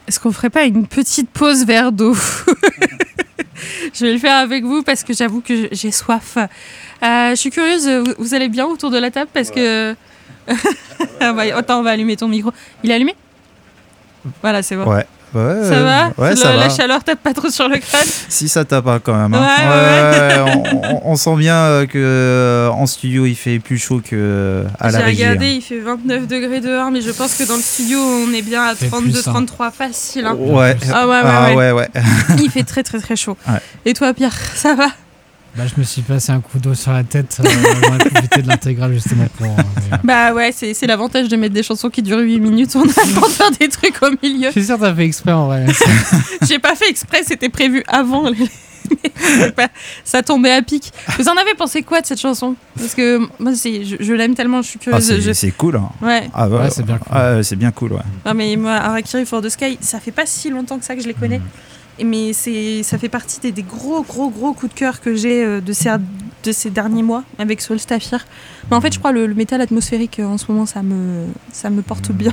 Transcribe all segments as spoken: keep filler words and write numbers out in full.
est-ce qu'on ferait pas une petite pause verre d'eau? Je vais le faire avec vous parce que j'avoue que j'ai soif. Euh, je suis curieuse, vous, vous allez bien autour de la table parce que... ah bah, attends, on va allumer ton micro. Il est allumé? Voilà, c'est bon. Ouais. Ouais, ça va ouais, le, ça La va. chaleur tape pas trop sur le crâne? Si, ça tape quand même. Hein. Ouais, ouais, ouais, ouais. on, on sent bien qu'en studio, il fait plus chaud qu'à la régie. J'ai regardé, hein. Il fait vingt-neuf degrés dehors, mais je pense que dans le studio, on est bien à trente-deux trente-trois facile. Hein. Ouais. Ah ouais, ouais, ah, ouais. ouais, ouais. Il fait très, très, très chaud. Ouais. Et toi, Pierre, ça va? Bah, je me suis passé un coup d'eau sur la tête. Euh, on a profité de l'intégrale justement pour. Euh, mais... Bah ouais, c'est, c'est l'avantage de mettre des chansons qui durent huit minutes. On a le temps de faire des trucs au milieu. Je suis sûr que t'as fait exprès en vrai. J'ai pas fait exprès, c'était prévu avant. Ça tombait à pic. Vous en avez pensé quoi de cette chanson? Parce que moi, c'est, je, je l'aime tellement, je suis curieuse. Ah, c'est, je... c'est cool. Hein. Ouais. Ah, bah, ouais, c'est bien cool. Ah, c'est bien cool, ouais. Ah, mais moi, Harakiri for the Sky, ça fait pas si longtemps que ça que je les connais. Mmh. Mais c'est, ça fait partie des, des gros, gros, gros coups de cœur que j'ai euh, de, ces, de ces derniers mois avec Solstafir. Mais en fait, je crois le, le métal atmosphérique, euh, en ce moment, ça me, ça me porte bien.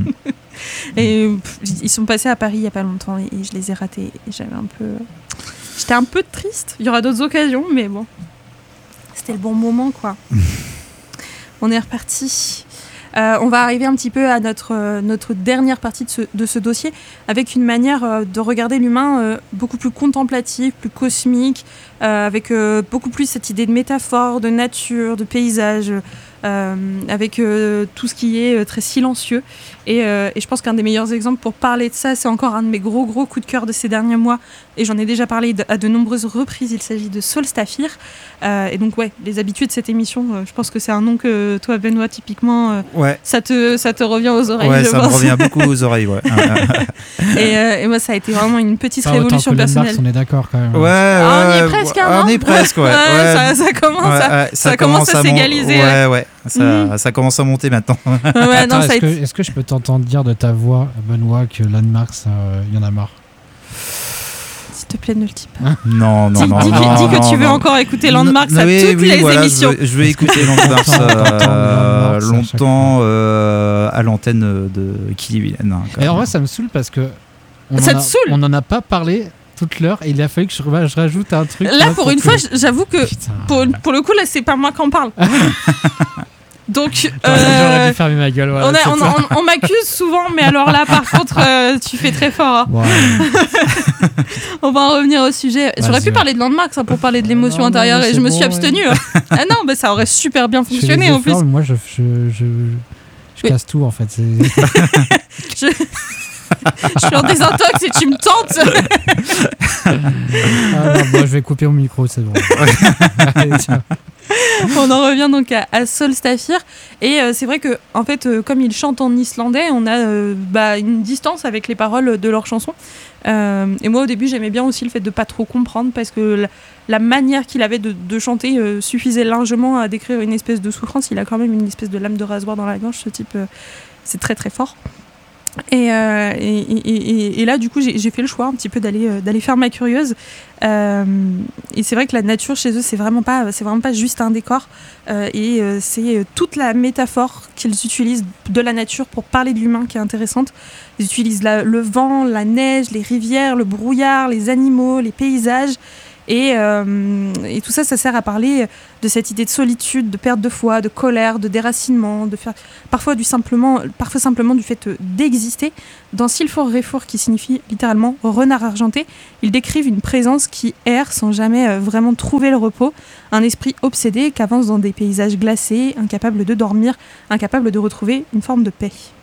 Et pff, ils sont passés à Paris il n'y a pas longtemps et, et je les ai ratés. Et j'avais un peu... J'étais un peu triste. Il y aura d'autres occasions, mais bon. C'était le bon moment, quoi. On est reparti. Euh, on va arriver un petit peu à notre, euh, notre dernière partie de ce, de ce dossier avec une manière euh, de regarder l'humain euh, beaucoup plus contemplative, plus cosmique, euh, avec euh, beaucoup plus cette idée de métaphore, de nature, de paysage, euh, avec euh, tout ce qui est euh, très silencieux. Et, euh, et je pense qu'un des meilleurs exemples pour parler de ça, c'est encore un de mes gros gros coups de cœur de ces derniers mois. Et j'en ai déjà parlé de, à de nombreuses reprises. Il s'agit de Solstafir. Euh, et donc ouais, les habitués de cette émission, euh, je pense que c'est un nom que toi, Benoît, typiquement, euh, ouais. ça, te, ça te revient aux oreilles. Ouais, je ça pense. me revient beaucoup aux oreilles. Ouais. et, euh, et moi, ça a été vraiment une petite ça, révolution personnelle. On est d'accord quand même. Ouais, ah, ouais, on y est presque, ouais, hein, on y est presque, ouais. ouais, ouais. Ça, ça commence, ouais, à, ouais, ça ça commence commence à, à s'égaliser. Mon... Ouais, ouais, ouais. Ça, mmh. ça commence à monter maintenant. ouais, Attends, non, est-ce, ça que, été... est-ce que je peux t'entendre dire de ta voix, Benoît, que Landmark, il euh, y en a marre? S'il te plaît, ne le dis pas. Non, non, dis, non. Dis, non, dis non, que non, tu veux non. encore écouter Landmark à oui, toutes oui, les voilà, émissions. Je veux, je veux écouter Landmark euh, longtemps euh, à l'antenne de Killy Villaine. Hein, et en vrai, ça me saoule parce que. On ça en te a, saoule? On n'en a pas parlé toute l'heure et il a fallu que je, je rajoute un truc. Là, pour une que... fois, j'avoue que pour, pour le coup, là, c'est pas moi qui en parle. Donc, euh, j'aurais dû euh, fermer ma gueule. Voilà, on, a, on, on, on m'accuse souvent, mais alors là, par contre, euh, tu fais très fort. Hein. Ouais. On va en revenir au sujet. Vas-y, J'aurais pu ouais. parler de Landmark ça, pour parler de l'émotion non, intérieure non, et je me bon, suis abstenue. Ouais. Ah non, bah, ça aurait super bien fonctionné je en plus. efforts, moi, je, je, je, je casse tout en fait. C'est... je... je suis en désintox et tu me tentes. ah, non, bon, je vais couper mon micro, c'est bon. Allez, on en revient donc à, à Solstafir et euh, c'est vrai que en fait euh, comme ils chantent en islandais on a euh, bah, une distance avec les paroles de leurs chansons euh, et moi au début j'aimais bien aussi le fait de pas trop comprendre parce que la, la manière qu'il avait de, de chanter euh, suffisait largement à décrire une espèce de souffrance. Il a quand même une espèce de lame de rasoir dans la gorge, ce type euh, c'est très très fort. Et, euh, et, et, et, et là, du coup, j'ai, j'ai fait le choix un petit peu d'aller, euh, d'aller faire ma curieuse. Euh, et c'est vrai que la nature chez eux, c'est vraiment pas, c'est vraiment pas juste un décor. Euh, et euh, c'est toute la métaphore qu'ils utilisent de la nature pour parler de l'humain qui est intéressante. Ils utilisent la, le vent, la neige, les rivières, le brouillard, les animaux, les paysages. Et, euh, et tout ça, ça sert à parler de cette idée de solitude, de perte de foi, de colère, de déracinement, de faire parfois, du simplement, parfois simplement du fait d'exister. Dans Silfur Reifur, qui signifie littéralement renard argenté, ils décrivent une présence qui erre sans jamais vraiment trouver le repos, un esprit obsédé qu'avance dans des paysages glacés, incapable de dormir, incapable de retrouver une forme de paix.